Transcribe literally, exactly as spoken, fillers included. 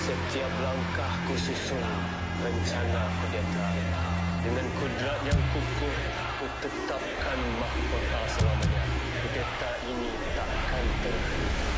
Setiap langkah ku susun, rencana ku detal. Dengan kudrat yang kukuh, ku tetapkan mahkota selalu.